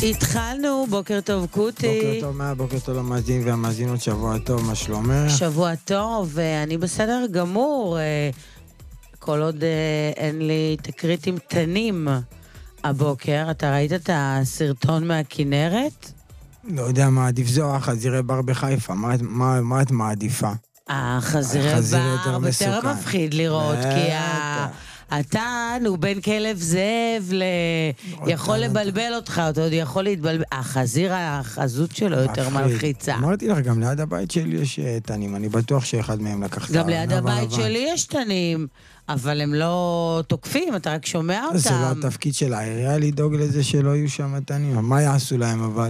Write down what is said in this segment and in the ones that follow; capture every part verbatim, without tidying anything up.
התחלנו, בוקר טוב קוטי. בוקר טוב, מה? בוקר טוב למאזינים והמאזינות, שבוע טוב, מה שלומך? שבוע טוב, ואני בסדר גמור, כל עוד אין לי תקריטים תנים הבוקר. אתה ראית את הסרטון מהכינרת? לא יודע מה עדיף, זו החזירי בר בחיפה, מה, מה, מה את מעדיפה? החזירי בר יותר מפחיד לראות, כי ה... התן הוא בין כלב זאב ל... יכול לבלבל אותך, אתה עוד יכול להתבלבל. החזיר, החזות שלו יותר מלחיצה. אמרתי לך, גם ליד הבית שלי יש תנים, אני בטוח שאחד מהם לקח. גם ליד הבית שלי יש תנים, אבל הם לא תוקפים, אתה רק שומע אותם. זה לא התפקיד של העירייה לדאוג לזה שלא יהיו שם תנים. מה יעשו להם אבל?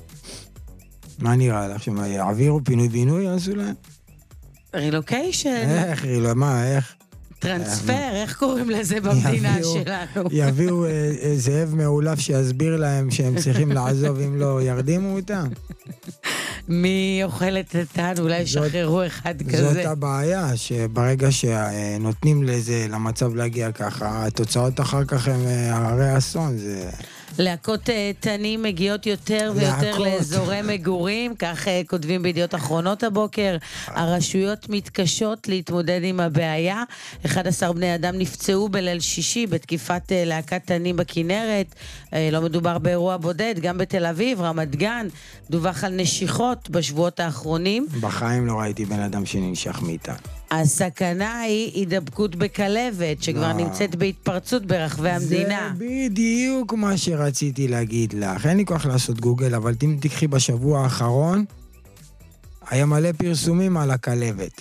מה נראה לך? שמה יעבירו פינוי בינוי יעשו להם? רילוקיישן. איך רילוקיישן? מה, איך? טרנספר, איך קוראים לזה במדינה שלנו? יביאו זאב מעולף שיסביר להם שהם צריכים לעזוב אם לא ירדימו אותם? מי אוכל את התן? אולי ישחררו אחד כזה. זאת הבעיה, שברגע שנותנים לזה, למצב להגיע ככה, התוצאות אחר כך הם הרי אסון, זה... להקות תנים מגיעות יותר ויותר לאזורי מגורים, כך כותבים בידיעות אחרונות הבוקר. הרשויות מתקשות להתמודד עם הבעיה. אחד עשר בני אדם נפצעו בליל שישי בתקיפת להקת תנים בכנרת. לא מדובר באירוע בודד, גם בתל אביב, רמת גן, דווח על נשיכות בשבועות האחרונים. בחיים לא ראיתי בן אדם שננשך מאיתן. הסכנה היא הידבקות בכלבת, שכבר נמצאת בהתפרצות ברחבי המדינה. זה בדיוק מה שרציתי להגיד לך. אין לי כוח לעשות גוגל, אבל אם תקחי בשבוע האחרון, היה מלא פרסומים על הכלבת.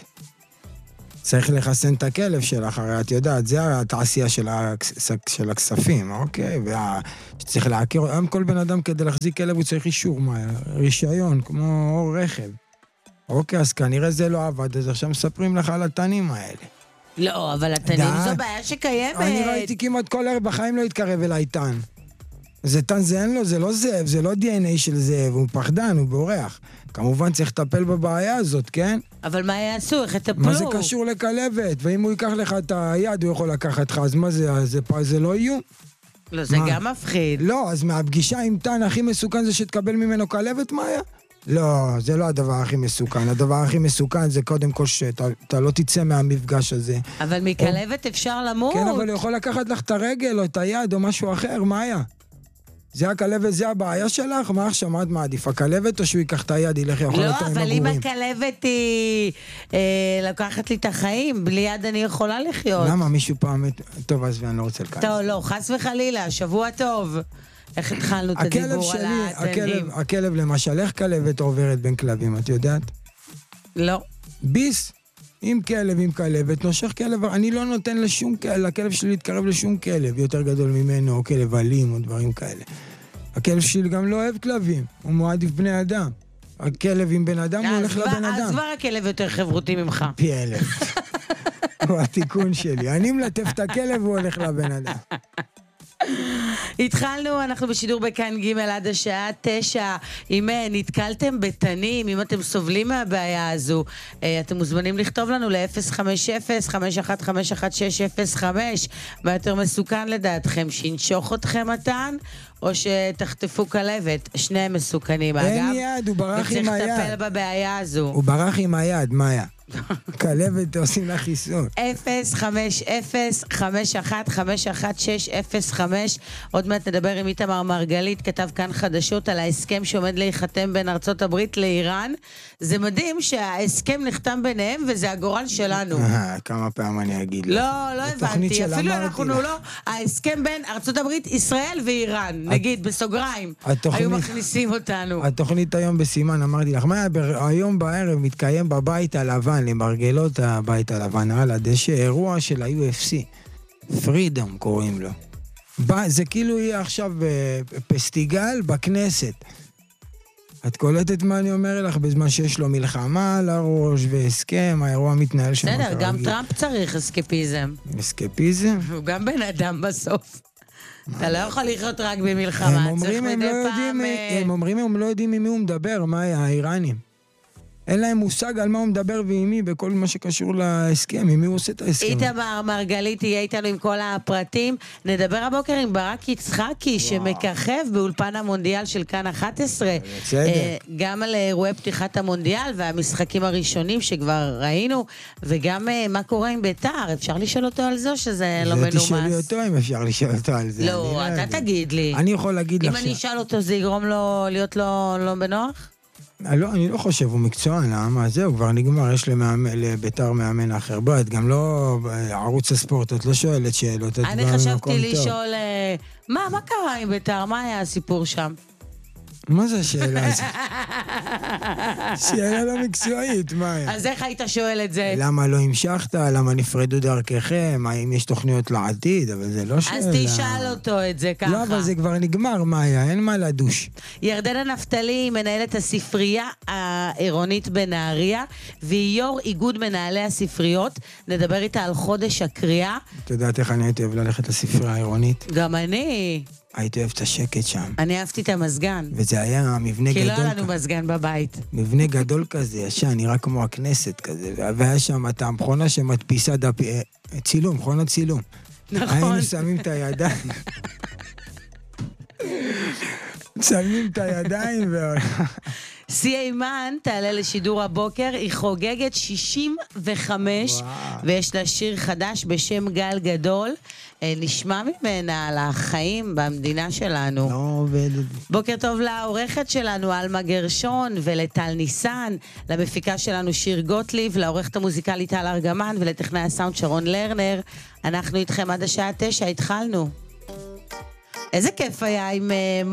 צריך לחסן את הכלב שלך, הרי את יודעת, זה התעשייה של, הכס, של הכספים, אוקיי? וצריך להכיר, היום כל בן אדם כדי להחזיק כלב הוא צריך אישור, מה, רישיון, כמו רכב. אוקיי, אז כנראה זה לא עבד, אז עכשיו מספרים לך על התנים האלה. לא, אבל התנים זו בעיה שקיימת. אני ראיתי כמעט כל ערב בחיים לא התקרב אליי תן. זה תן זה אין לו, זה לא זאב, זה לא די אן איי של זאב, הוא פחדן, הוא בורח. כמובן צריך לטפל בבעיה הזאת, כן? אבל מה יעשו? איך יטפלו? מה זה קשור לכלבת? ואם הוא ייקח לך את היד, הוא יכול לקחת לך, אז מה זה, זה, זה לא איום? לא, זה גם מפחיד. לא, אז מהפגישה עם תן הכי מסוכן זה שתקבל ממנו כלבת, מה היה? לא, זה לא הדבר הכי מסוכן. הדבר הכי מסוכן זה קודם כל שאתה לא תצא מהמפגש הזה. אבל מכלבת אפשר למות. כן, אבל הוא יכול לקחת לך את הרגל או את היד או משהו אחר, מה היה? זה הכלבת, זה הבעיה שלך? מה עכשיו, מה את מעדיף? הכלבת או שהוא ייקח את היד, ילך יכול לא, יותר עם אבל הגורים? אם הכלבת היא אה, לקחת לי את החיים, בלי יד אני יכולה לחיות. למה? מישהו פעם... טוב, אז ואני לא רוצה לקיים. טוב, לא, חס וחלילה, שבוע טוב. איך התחלנו את הדיבור על התנים? הכלב למשל, איך כלבת עוברת בין כלבים, את יודעת? לא. ביס, עם כלב, עם כלבת, נושך כלב, אני לא נותן לשום כלב, לכלב שלי להתקרב לשום כלב, יותר גדול ממנו, או כלב אלים, או דברים כאלה. הכלב שלי גם לא אוהב כלבים, הוא מועדיף בני אדם. הכלב עם בן אדם, הוא הולך לבן אדם. אז כבר הכלב יותר חברותי ממך. פי אלף. הוא התיקון שלי. אני מלטף את הכלב, הוא הולך לבן אדם. התחלנו, אנחנו בשידור בכאן ג' עד השעה תשע. אם נתקלתם בתנים, אם אתם סובלים מהבעיה הזו, אתם מוזמנים לכתוב לנו ל-אפס חמש אפס חמש אחת חמש אחת שש אפס חמש. מה יותר מסוכן לדעתכם, שינשוך אתכם התן או שתחטפו כלבת? שניהם מסוכנים, אגב. אין יד, הוא ברח עם היד. וצריך לטפל בבעיה הזו. הוא ברח עם היד, מאיה. כלבת עושים לה חיסון. אפס חמש אפס חמש אחת חמש אחת שש אפס חמש. עוד מעט נדבר עם איתמר מרגלית, כתב כאן חדשות על ההסכם שעומד להיחתם בין ארצות הברית לאיראן. זה מדהים שההסכם נחתם ביניהם וזה הגורל שלנו. כמה פעמים אני אגיד. לא, לא הבנתי. אפילו אנחנו לא. ההסכם בין ארצות הברית, ישראל ואיראן, נגיד בסוגריים, היו מכניסים אותנו. התוכנית היום בסימן, אמרתי לך, מה היום בערב מתקיים בבית הלבן, למרגלות הבית הלבן על הדשא, אירוע של ה-יו אף סי, פרידום קוראים לו. זה כאילו יהיה עכשיו פסטיגל בכנסת. את קולטת מה אני אומר לך? בזמן שיש לו מלחמה על הראש והסכם, האירוע מתנהל שם. בסדר, גם טראמפ צריך אסקפיזם. אסקפיזם? הוא גם בן אדם בסוף. אתה לא יכול לחיות רק במלחמה. הם אומרים הם לא יודעים ממי הוא מדבר, מה היה, האיראנים? אין להם מושג על מה הוא מדבר ועם מי, בכל מה שקשור להסכם, עם מי הוא עושה את ההסכם. איתמר מרגלית יהיה איתנו עם כל הפרטים. נדבר הבוקר עם ברק יצחקי, שמככב באולפן המונדיאל של כאן אחת עשרה. בצדק. גם על אירועי פתיחת המונדיאל והמשחקים הראשונים שכבר ראינו, וגם מה קורה עם בית"ר. אפשר לשאול אותו על זה, שזה לא מנומס? זה תשאלי אותו אם אפשר לשאול אותו על זה. לא, אתה תגיד לי. אני יכול להגיד לך... אם אני אשאל אותו, זה יגרום לו להיות לא בנוח? לא, אני לא חושב, הוא מקצוען, מה זהו, כבר נגמר, יש לבית"ר מאמן אחר. בוא, את גם לא, ערוץ הספורט, את לא שואלת שאלות, את אני חשבתי לשאול, מה, מה קרה עם בית"ר? מה היה הסיפור שם? מה זה השאלה הזאת? שאלה לא מקצועית, מה היה? אז איך היית שואל את זה? למה לא המשכת? למה נפרדו דרככם? האם יש תוכניות לעתיד? אבל זה לא שאלה. אז תשאל אותו את זה ככה. לא, אבל זה כבר נגמר, מה היה? אין מה לדוש. ירדנה נפתלי מנהלת הספרייה העירונית בנהריה, והיא יו"ר איגוד מנהלי הספריות. נדבר איתה על חודש הקריאה. את יודעת איך אני הייתי אוהב ללכת לספרייה העירונית? גם אני. הייתי אוהב את השקט שם. אני אהבתי את המזגן. וזה היה מבנה גדול. כי לא היה לנו מזגן בבית. מבנה גדול כזה, ישן, נראה כמו הכנסת כזה. והיה שם את המכונה שמדפיסה דפ... צילום, מכונת צילום. נכון. היינו שמים את הידיים. שמים את הידיים ו... סי אימן תעלה לשידור הבוקר, היא חוגגת שישים וחמש, וואו. ויש לה שיר חדש בשם גל גדול. נשמע ממנה על החיים במדינה שלנו. לא עובדת. בוקר טוב לעורכת שלנו, אלמה גרשון, ולטל ניסן, למפיקה שלנו שיר גוטליב, לעורכת המוזיקלית טל ארגמן, ולטכנאי הסאונד שרון לרנר. אנחנו איתכם עד השעה תשע, התחלנו. איזה כיף היה עם...